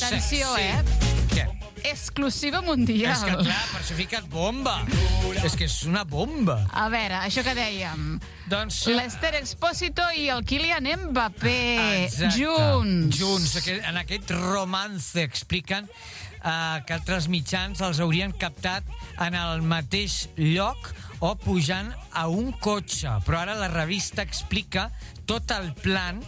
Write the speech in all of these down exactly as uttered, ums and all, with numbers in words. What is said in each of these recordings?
Atenció, sí. eh? Què? Exclusiva mundial. És que clar, per això he ficat bomba. És que és una bomba. A veure, això que dèiem. Doncs... L'Esther Expósito i el Kylian Mbappé. Exacte. Junts. Junts. En aquest romance expliquen uh, que altres mitjans els haurien captat en el mateix lloc o pujant a un cotxe. Però ara la revista explica tot el plan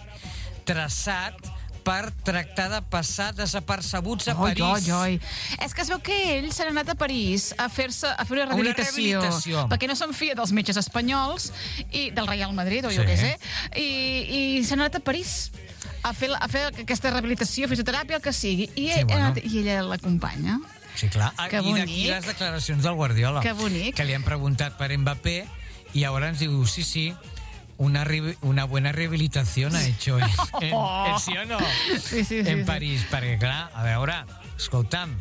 traçat per tractar de passar desapercebuts a Oi, París. oi, oi. És que es veu que ells s'han anat a París a fer-se a fer una Una rehabilitació, rehabilitació. perquè no són fia dels metges espanyols i del Real Madrid, o jo Sí. què sé, i, i s'han anat a París a fer, a fer aquesta rehabilitació, fisioteràpia, el que sigui. I, Sí, ell, bueno. anat, i ella l'acompanya. Sí, clar. Ah, Que I d'aquí bonic. les declaracions del Guardiola. Que bonic. Que li han preguntat per Mbappé i ara ens diu, sí, sí, una, re- una buena rehabilitación ha hecho en, en, en sí o no? Sí, sí, sí, en sí. París, perquè clar, a veure, escolta'm,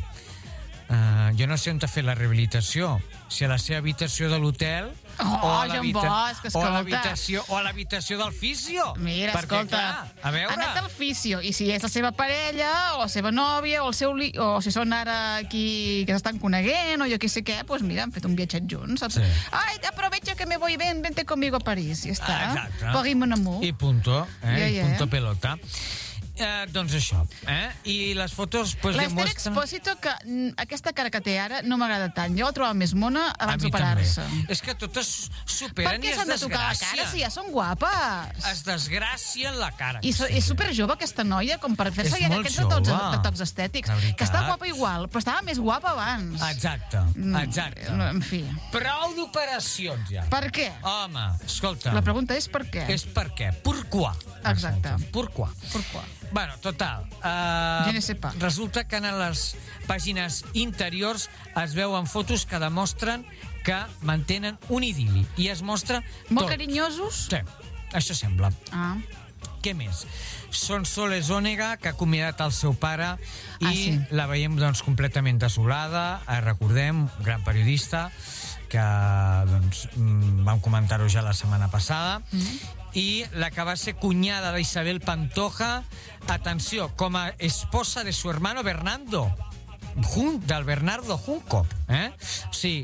uh, jo no sé on t'ha fet la rehabilitació, si a la seva habitació de l'hotel Oh, o a Joan l'habita- Bosch, o a escolta. l'habitació o a l'habitació del fisio. Mira, perquè, escolta, clar, a veure... ha anat al fisio, i si és la seva parella, o la seva nòvia, o el seu li... o si són ara aquí que s'estan coneguent, o jo què sé què, doncs mira, han fet un viatget junts, saps? Sí. Ai, aprovecha que me voy, ven, vente conmigo a París, i ja està. Ah, exacte. Pogui mon amour. I punto, eh? Ja, I ja. punto pelota. Eh, doncs això, eh? I les fotos pues, L'Esther demostren... Expósito, que mm, aquesta cara que té ara no m'agrada tant. Jo la trobava més mona A abans mi d'operar-se. també. És que totes Per superen i què es s'han de tocar la cara desgracien. si ja són guapes? Es desgracien la cara. I so, és superjove aquesta noia, com per fer-se És ja molt aquests retocs, jove. retocs estètics. La veritat. Que està guapa igual, però estava més guapa abans. Exacte, Mm, exacte. no, en fi. Prou d'operacions, ja. Per què? Home, escolta. La pregunta és per què. És per què? Pourquoi? Exacte. Pourquoi? Pourquoi? Bueno, total. Uh, Je ne sais pas. Resulta que en les pàgines interiors es veuen fotos que demostren que mantenen un idili. I es mostra Molt tot. carinyosos? Sí, això sembla. Ah. Què més? Són Soles Onega, que ha acomiadat el seu pare i Ah, sí. la veiem doncs, completament desolada. Eh, recordem, gran periodista, que doncs, mm, vam comentar-ho ja la setmana passada. Mm-hmm. I la que va ser cunyada d'Isabel Pantoja, atenció, com a esposa de su hermano Bernardo, Jun, del Bernardo Junco. Eh? O sigui,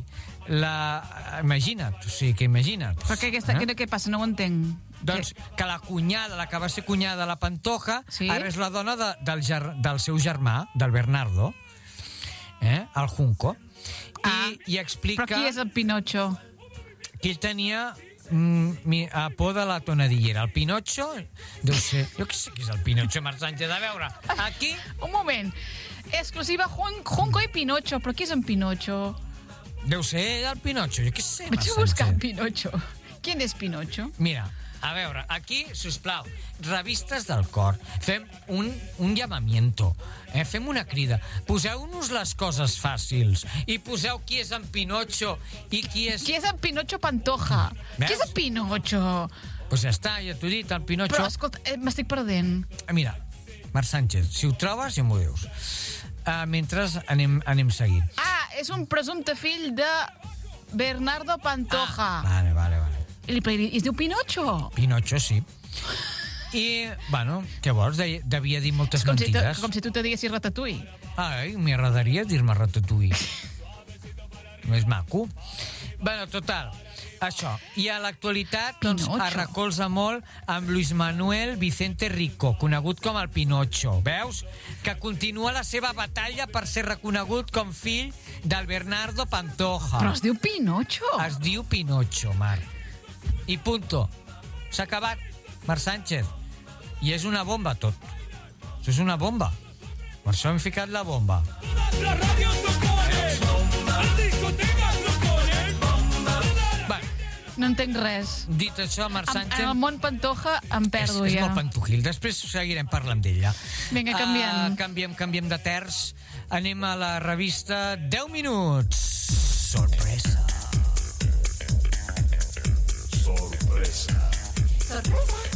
la... imagina't, o sigui, que imagina't. Però què, aquesta, Eh? què, què passa? No ho entenc. Doncs que la cunyada, la que va ser cunyada de la Pantoja, Sí? ara és la dona de, del, ger, del seu germà, del Bernardo, eh? el Junco. Ah, I, i explica Però qui és el Pinocho? que ell tenia mm, mi, a por de la tonadillera. El Pinocho, deu ser... Jo què sé què és el Pinocho, Marc Sánchez. A veure, aquí... Un moment. Exclusiva Jun, Junco i Pinocho. Però qui és en Pinocho? Deu ser el Pinocho, jo què sé, Marc Vaig a buscar Sánchez. Pinocho. Qui és Pinocho? Mira, a veure, aquí, sisplau, revistes del cor, fem un, un llamamiento, eh? Fem una crida, poseu-nos les coses fàcils i poseu qui és en Pinocho i qui és... Qui és en Pinocho Pantoja? Veus? Qui és en Pinocho? Pues ja està, ja t'ho he dit, el Pinocho... Però, escolta, eh, m'estic perdent. Mira, Marc Sánchez, si ho trobes ja m'ho dius. Uh, mentre anem, anem seguint. Ah, és un presumpte fill de Bernardo Pantoja. Ah, vale, vale, vale. I, li, I es diu Pinocho. Pinocho, sí. I, bueno, què vols? De, devia dir moltes Com si, tu, mentides. com si tu te diguessis Ratatouille. Ai, m'agradaria dir-me Ratatouille. Més maco. Bueno, total, això. I a l'actualitat doncs, Pinocho. es recolza molt amb Luis Manuel Vicente Rico, conegut com el Pinocho. Veus? Que continua la seva batalla per ser reconegut com fill del Bernardo Pantoja. Però es diu Pinocho. Es diu Pinocho, Marc. I punto. S'ha acabat, Marc Sánchez. I és una bomba, tot. Això és una bomba. Per això hem ficat la bomba. Bueno, No entenc res. dit això, Marc En, Sánchez... en el món Pantoja em és, perdo és ja. molt pantufil. Després seguirem parlant d'ella. Vinga, canviem. Uh, canviem, canviem de terç. Anem a la revista deu minuts. Sorpresa. Sorpresa. Sorpresa.